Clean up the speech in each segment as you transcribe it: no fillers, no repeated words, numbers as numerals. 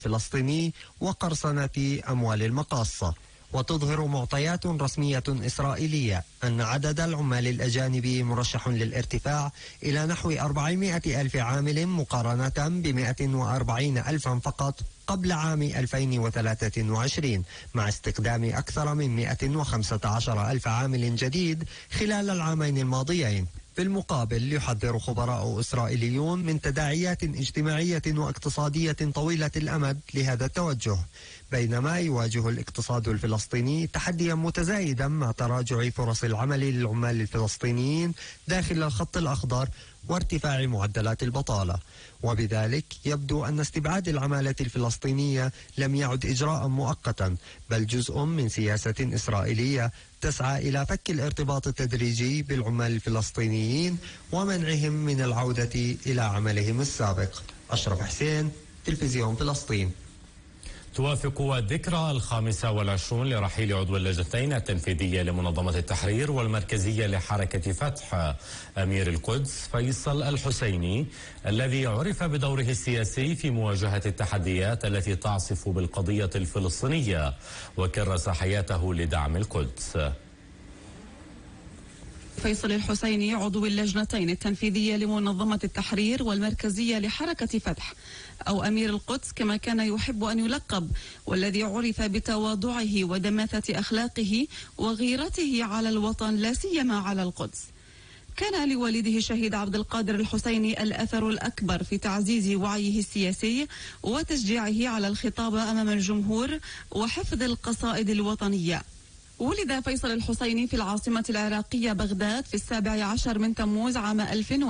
الفلسطيني وقرصنة أموال المقاصة. وتظهر معطيات رسمية إسرائيلية أن عدد العمال الأجانب مرشح للارتفاع إلى نحو 400 ألف عامل مقارنة ب140 ألفا فقط قبل عام 2023، مع استخدام أكثر من 115 ألف عامل جديد خلال العامين الماضيين. في المقابل يحذر خبراء إسرائيليون من تداعيات اجتماعية واقتصادية طويلة الأمد لهذا التوجه، بينما يواجه الاقتصاد الفلسطيني تحديا متزايدا مع تراجع فرص العمل للعمال الفلسطينيين داخل الخط الأخضر وارتفاع معدلات البطالة. وبذلك يبدو أن استبعاد العمالة الفلسطينية لم يعد إجراء مؤقتا، بل جزء من سياسة إسرائيلية تسعى إلى فك الارتباط التدريجي بالعمال الفلسطينيين ومنعهم من العودة إلى عملهم السابق. أشرف حسين، تلفزيون فلسطين. توافق الذكرى 25 لرحيل عضو اللجنتين التنفيذية لمنظمة التحرير والمركزية لحركة فتح أمير القدس فيصل الحسيني، الذي عرف بدوره السياسي في مواجهة التحديات التي تعصف بالقضية الفلسطينية وكرس حياته لدعم القدس. فيصل الحسيني عضو اللجنتين التنفيذية لمنظمة التحرير والمركزية لحركة فتح أو أمير القدس كما كان يحب أن يلقب، والذي عرف بتواضعه ودماثة أخلاقه وغيرته على الوطن لا سيما على القدس. كان لوالده الشهيد عبد القادر الحسيني الأثر الأكبر في تعزيز وعيه السياسي وتشجيعه على الخطاب أمام الجمهور وحفظ القصائد الوطنية. ولد فيصل الحسيني في العاصمة العراقية بغداد في 17 من تموز عام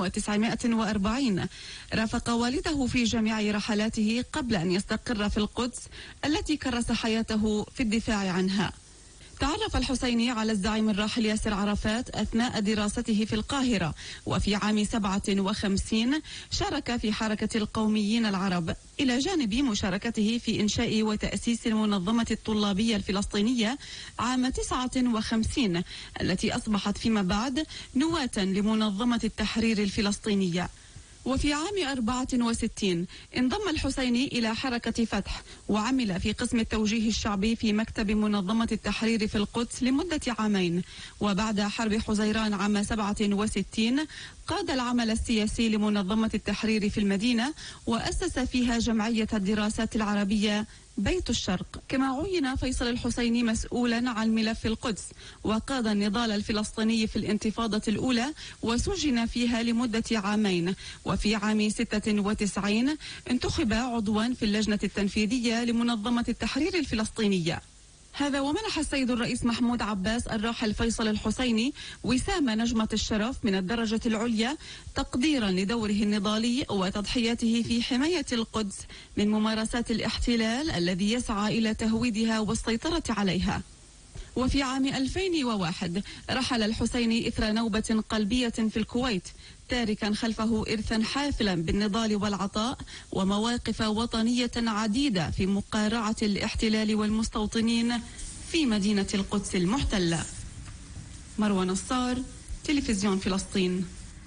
1940. رافق والده في جميع رحلاته قبل أن يستقر في القدس التي كرس حياته في الدفاع عنها. تعرف الحسيني على الزعيم الراحل ياسر عرفات أثناء دراسته في القاهرة، وفي عام 57 شارك في حركة القوميين العرب، إلى جانب مشاركته في إنشاء وتأسيس المنظمة الطلابية الفلسطينية عام 59 التي أصبحت فيما بعد نواة لمنظمة التحرير الفلسطينية. وفي عام 64 انضم الحسيني إلى حركة فتح وعمل في قسم التوجيه الشعبي في مكتب منظمة التحرير في القدس لمدة عامين. وبعد حرب حزيران عام 67 قاد العمل السياسي لمنظمة التحرير في المدينة وأسس فيها جمعية الدراسات العربية بيت الشرق. كما عين فيصل الحسيني مسؤولا عن ملف القدس وقاد النضال الفلسطيني في الانتفاضة الأولى وسجن فيها لمدة عامين. وفي عام 96 انتخب عضوا في اللجنة التنفيذية لمنظمة التحرير الفلسطينية. هذا ومنح السيد الرئيس محمود عباس الراحل فيصل الحسيني وسام نجمة الشرف من الدرجة العليا تقديرا لدوره النضالي وتضحياته في حماية القدس من ممارسات الاحتلال الذي يسعى إلى تهويدها والسيطرة عليها. وفي عام 2001 رحل الحسيني إثر نوبة قلبية في الكويت، تاركا خلفه إرثا حافلا بالنضال والعطاء ومواقف وطنية عديدة في مقارعة الاحتلال والمستوطنين في مدينة القدس المحتلة. مروى نصار، تلفزيون فلسطين.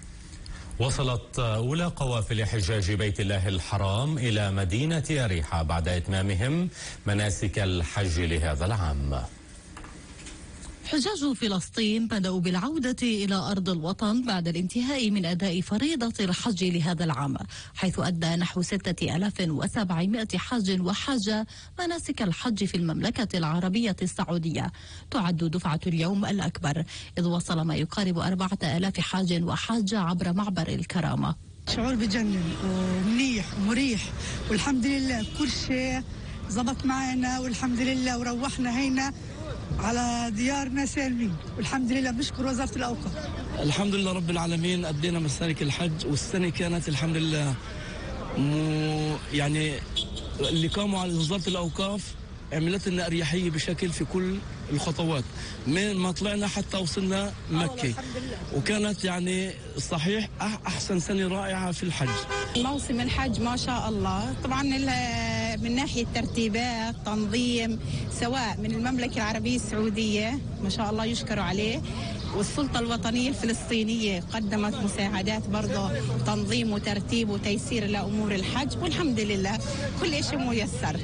وصلت أولى قوافل حجاج بيت الله الحرام إلى مدينة أريحة بعد إتمامهم مناسك الحج لهذا العام. حجاج فلسطين بدأوا بالعودة إلى أرض الوطن بعد الانتهاء من أداء فريضة الحج لهذا العام، حيث أدى نحو 6700 حاج وحاجة مناسك الحج في المملكة العربية السعودية. تعد دفعة اليوم الأكبر، إذ وصل ما يقارب 4000 حاج وحاجة عبر معبر الكرامة. شعور بجنن ومنيح ومريح، والحمد لله كل شيء زبط معنا والحمد لله، وروحنا هينا على ديارنا سالمين والحمد لله. بنشكر وزارة الأوقاف. الحمد لله رب العالمين، أدينا مسالك الحج، والسنة كانت الحمد لله يعني اللي قاموا على وزارة الأوقاف عملت لنا أريحية بشكل في كل الخطوات، من ما طلعنا حتى وصلنا مكة، وكانت يعني صحيح أحسن سنة رائعة في الحج. موسم الحج ما شاء الله، طبعا من ناحية ترتيبات تنظيم، سواء من المملكة العربية السعودية ما شاء الله يشكروا عليه، والسلطة الوطنية الفلسطينية قدمت مساعدات برضه تنظيم وترتيب وتيسير لأمور الحج، والحمد لله كل شيء ميسر.